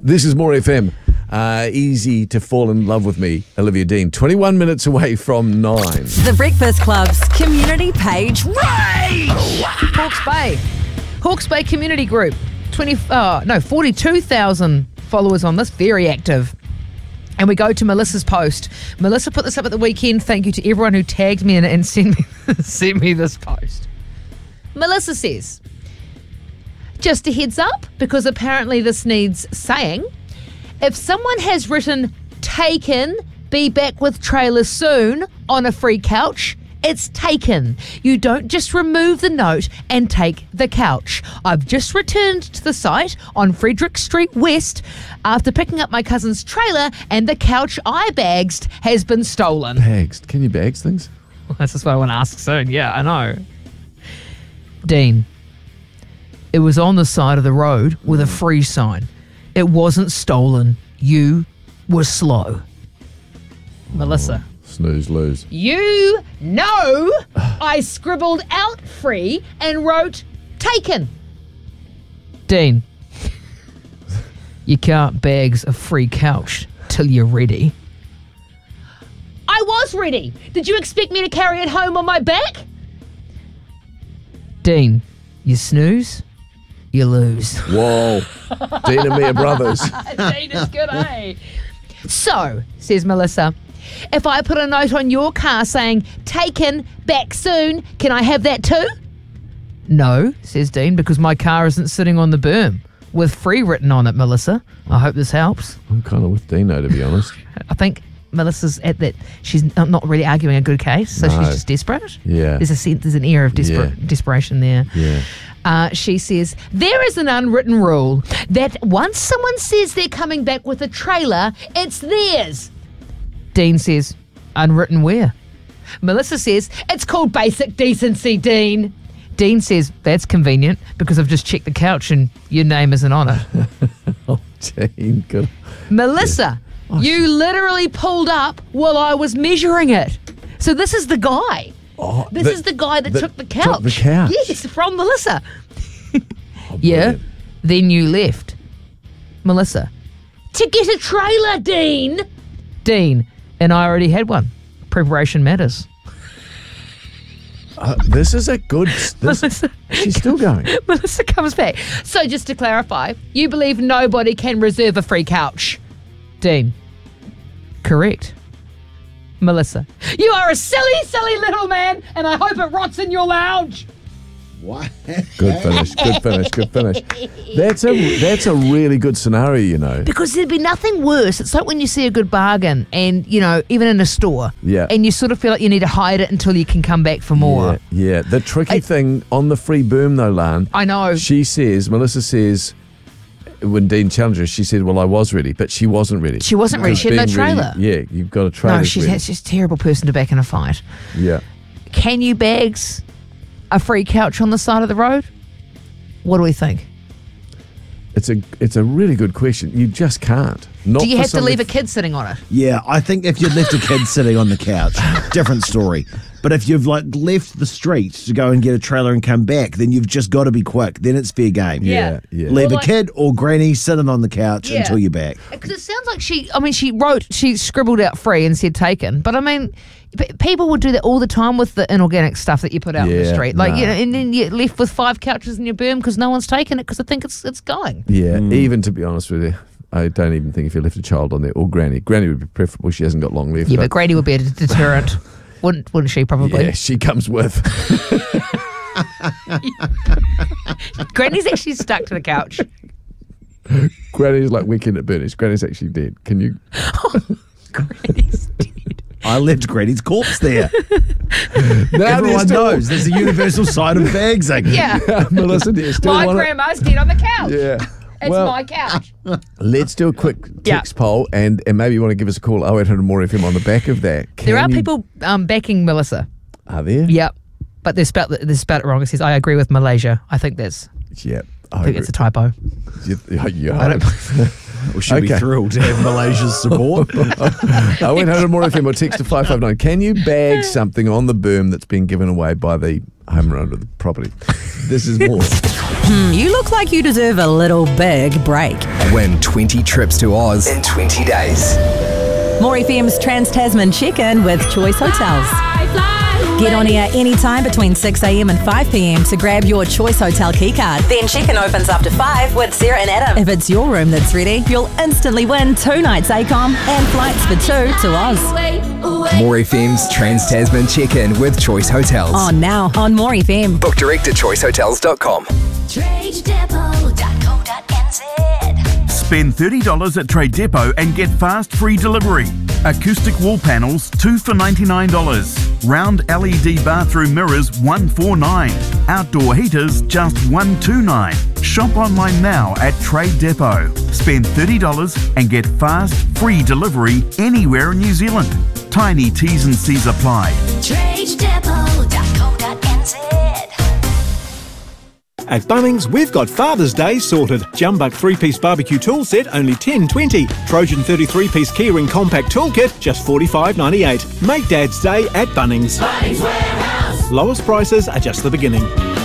This is More FM. Easy to fall in love with me, Olivia Dean. 21 minutes away from 9. The Breakfast Club's community page rage! Hawke's Bay Community Group. 42,000 followers on this. Very active. And we go to Melissa's post. Melissa put this up at the weekend. Thank you to everyone who tagged me in it and sent me this post. Melissa says, just a heads up, because apparently this needs saying. If someone has written, taken, be back with trailer soon on a free couch, it's taken. You don't just remove the note and take the couch. I've just returned to the site on Frederick Street West after picking up my cousin's trailer and the couch I bagged has been stolen. Bags? Can you bags things? Well, that's just what I want to ask soon. Yeah, I know. Dean, it was on the side of the road with a free sign. It wasn't stolen. You were slow. Melissa. Snooze, lose. You know I scribbled out free and wrote taken. Dean, you can't bags a free couch till you're ready. I was ready. Did you expect me to carry it home on my back? Dean, you snooze, you lose. Whoa. Dean and me are brothers. Dean is good, eh? So, says Melissa, if I put a note on your car saying, taken, back soon, can I have that too? No, says Dean, because my car isn't sitting on the berm with free written on it, Melissa. I hope this helps. I'm kind of with Dino, to be honest. I think Melissa's at that. She's not really arguing a good case, so she's just desperate. Yeah. There's an air of desperation there. Yeah. She says, there is an unwritten rule that once someone says they're coming back with a trailer, it's theirs. Dean says, unwritten where? Melissa says, it's called basic decency, Dean. Dean says, that's convenient because I've just checked the couch and your name isn't on it. Oh, Dean. Good. Melissa, you literally pulled up while I was measuring it. So this is the guy. Oh, This is the guy that took the couch. Took the couch. Yes, from Melissa. Oh, Yeah. brilliant. Then you left. Melissa. To get a trailer, Dean. Dean. And I already had one. Preparation matters. This is a good... Melissa, she's still going. Melissa comes back. So just to clarify, you believe nobody can reserve a free couch? Dean. Correct. Melissa. You are a silly, silly little man, and I hope it rots in your lounge. What? Good finish. That's a really good scenario, you know. Because there'd be nothing worse. It's like when you see a good bargain and, you know, even in a store. Yeah. And you sort of feel like you need to hide it until you can come back for more. Yeah. The tricky thing on the free boom, though, Lan. I know. Melissa says, when Dean challenged her, she said, well, I was ready, but she wasn't ready. She wasn't ready. She had no Being ready- trailer. Yeah, you've got a trailer. No, she's a terrible person to back in a fight. Yeah. Can you bags a free couch on the side of the road? What do we think? It's a really good question. You just can't. Do you have to leave a kid sitting on it? Yeah, I think if you'd left a kid sitting on the couch, different story. But if you've left the street to go and get a trailer and come back, then you've just got to be quick. Then it's fair game. Yeah. Leave a kid or granny sitting on the couch until you're back. Because it sounds like she scribbled out free and said taken. But I mean, people would do that all the time with the inorganic stuff that you put out in the street. And then you're left with 5 couches in your berm because no one's taken it because I think it's going. Yeah, even to be honest with you, I don't even think if you left a child on there or granny would be preferable. She hasn't got long left. Yeah, but granny would be a deterrent. Wouldn't she probably? Yeah, she comes with. Granny's actually stuck to the couch. Granny's like Weekend at Bernie's. Granny's actually dead. Can you? Granny's dead. I left Granny's corpse there. Now Everyone knows there's a universal side of bagsing. Yeah. Melissa, do you still My want grandma's dead on the couch. it? Yeah. It's my couch. Let's do a quick text poll and maybe you want to give us a call 0800 More FM on the back of that. There are people backing Melissa. Are there? Yep. But they spelled it wrong. It says, I agree with Malaysia. I think that's Yeah. I think it's a typo. You I don't We should be thrilled to have Malaysia's support. 0800 More FM or text to 559. Can you bag something on the berm that's been given away by the homeowner of the property? This is more. You look like you deserve a little big break. Win 20 trips to Oz in 20 days. More FM's Trans-Tasman Check-In with Choice Hotels. Get on air anytime between 6 a.m. and 5 p.m. to grab your Choice Hotel keycard. Then check-in opens after 5 with Sarah and Adam. If it's your room that's ready, you'll instantly win 2 nights ACOM and flights for 2 to Oz. More FM's Trans-Tasman Check-In with Choice Hotels. On now on More FM. Book direct at choicehotels.com. Spend $30 at Trade Depot and get fast free delivery. Acoustic wall panels, 2 for $99. Round LED bathroom mirrors, $149. Outdoor heaters, just $129. Shop online now at Trade Depot. Spend $30 and get fast free delivery anywhere in New Zealand. Tiny T's and C's apply. At Bunnings, we've got Father's Day sorted. Jumbuck 3-piece barbecue tool set, only $10.20. Trojan 33-piece keyring compact toolkit, just $45.98. Make Dad's Day at Bunnings. Bunnings Warehouse. Lowest prices are just the beginning.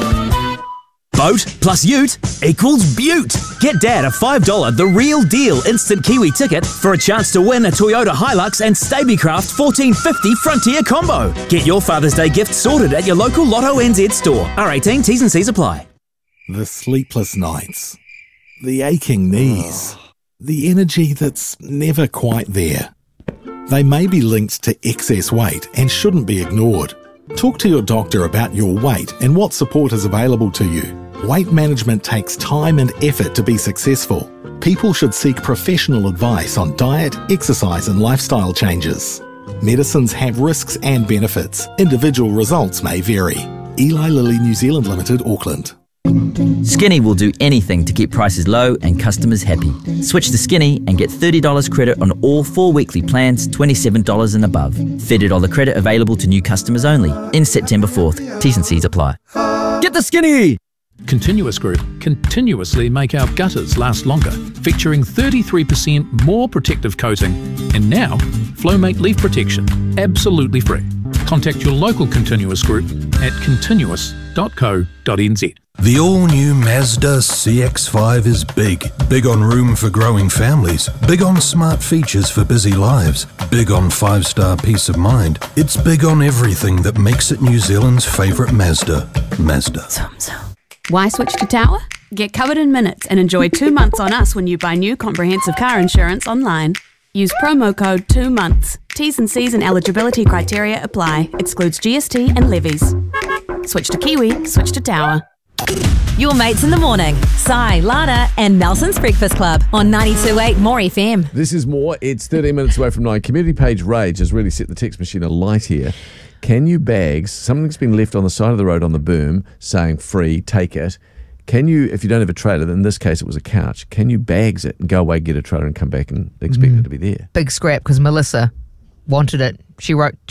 Boat plus ute equals beaut. Get Dad a $5 The Real Deal instant Kiwi ticket for a chance to win a Toyota Hilux and Stabicraft 1450 Frontier combo. Get your Father's Day gift sorted at your local Lotto NZ store. R18 T's and C's apply. The sleepless nights, the aching knees, the energy that's never quite there. They may be linked to excess weight and shouldn't be ignored. Talk to your doctor about your weight and what support is available to you. Weight management takes time and effort to be successful. People should seek professional advice on diet, exercise and lifestyle changes. Medicines have risks and benefits. Individual results may vary. Eli Lilly New Zealand Limited, Auckland. Skinny will do anything to keep prices low and customers happy. Switch to Skinny and get $30 credit on all 4 weekly plans, $27 and above. $30 credit available to new customers only. In September 4th. T's and C's apply. Get the Skinny! Continuous Group continuously make our gutters last longer, featuring 33% more protective coating, and now Flowmate Leaf Protection, absolutely free. Contact your local Continuous Group at continuous.co.nz. The all-new Mazda CX-5 is big. Big on room for growing families. Big on smart features for busy lives. Big on 5-star peace of mind. It's big on everything that makes it New Zealand's favourite Mazda. Mazda. Why switch to Tower? Get covered in minutes and enjoy 2 months on us when you buy new comprehensive car insurance online. Use promo code 2 months. T's and C's and eligibility criteria apply. Excludes GST and levies. Switch to Kiwi, switch to Tower. Your mates in the morning. Sai, Lana, and Nelson's Breakfast Club on 92.8 More FM. This is More. It's 13 minutes away from 9. Community page Rage has really set the text machine alight here. Can you bags, something's been left on the side of the road on the boom saying free, take it. Can you, if you don't have a trailer, in this case it was a couch, can you bags it and go away, get a trailer and come back and expect it to be there? Big scrap because Melissa wanted it. She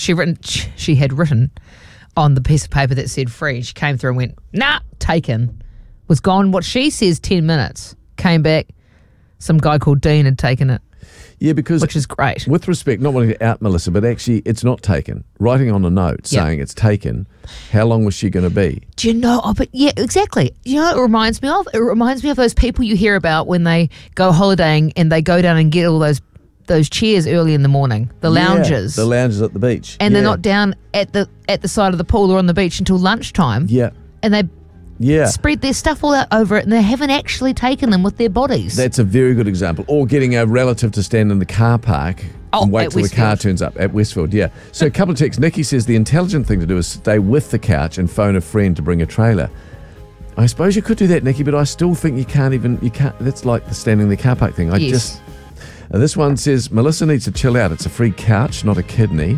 had written on the piece of paper that said free. She came through and went, nah, taken. Was gone, what she says, 10 minutes. Came back, some guy called Dean had taken it. Yeah, because... Which is great. With respect, not wanting to out Melissa, but actually it's not taken. Writing on a note saying it's taken, how long was she going to be? Do you know, but yeah, exactly. You know what it reminds me of? It reminds me of those people you hear about when they go holidaying and they go down and get all those chairs early in the morning, the lounges. The lounges at the beach. And they're not down at the side of the pool or on the beach until lunchtime. Yeah. And they spread their stuff all out over it and they haven't actually taken them with their bodies. That's a very good example. Or getting a relative to stand in the car park and wait till the car turns up at Westfield. Yeah. So a couple of texts. Nikki says the intelligent thing to do is stay with the couch and phone a friend to bring a trailer. I suppose you could do that, Nikki, but I still think you can't. That's like the standing in the car park thing. This one says, Melissa needs to chill out. It's a free couch, not a kidney.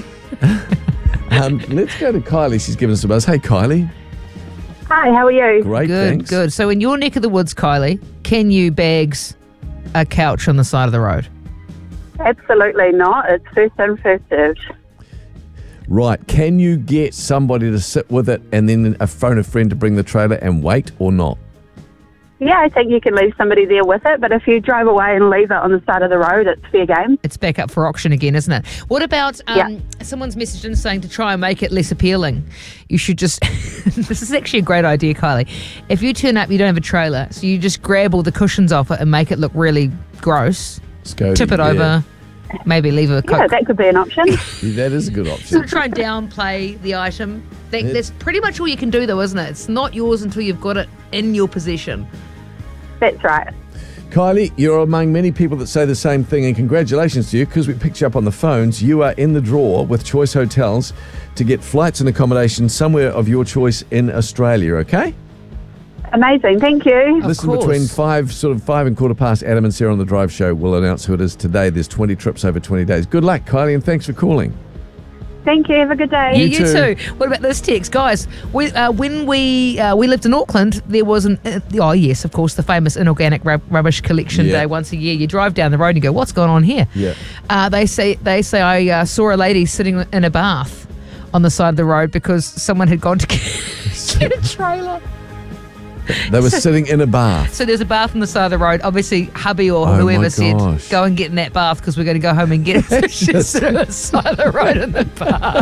Let's go to Kylie. She's given us a buzz. Hey, Kylie. Hi, how are you? Great, thanks. Good. So in your neck of the woods, Kylie, can you bags a couch on the side of the road? Absolutely not. It's first in, first served. Right. Can you get somebody to sit with it and then phone a friend to bring the trailer and wait or not? Yeah, I think you can leave somebody there with it, but if you drive away and leave it on the side of the road, it's fair game. It's back up for auction again, isn't it? What about someone's messaged in saying to try and make it less appealing? You should just... This is actually a great idea, Kylie. If you turn up, you don't have a trailer, so you just grab all the cushions off it and make it look really gross. Tip it over. Maybe leave a Coke. Yeah, that could be an option. That is a good option. Sort of try and downplay the item. That's pretty much all you can do, though, isn't it? It's not yours until you've got it in your possession. That's right. Kylie, you're among many people that say the same thing, and congratulations to you, because we picked you up on the phones. You are in the draw with Choice Hotels to get flights and accommodation somewhere of your choice in Australia, okay? Amazing, thank you. Listen, between 5 and quarter past, Adam and Sarah on the Drive Show will announce who it is today. There's 20 trips over 20 days. Good luck, Kylie, and thanks for calling. Thank you. Have a good day. You too. What about this text, guys? When we lived in Auckland, there was yes, of course, the famous inorganic rubbish collection day once a year. You drive down the road and you go, "What's going on here?" Yeah. They say I saw a lady sitting in a bath on the side of the road because someone had gone to get a trailer. They were sitting in a bath. So there's a bath on the side of the road. Obviously, hubby or whoever said, go and get in that bath because we're going to go home and get it. So she's sitting on the side of the road in the bath.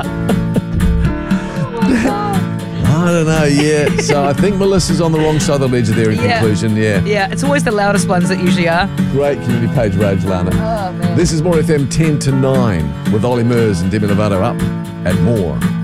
I don't know, yeah. So I think Melissa's on the wrong side of the ledger there in conclusion, Yeah, it's always the loudest ones that usually are. Great community page rage, Lana. Oh, man. This is More FM 10 to 9 with Ollie Murs and Demi Lovato up and more.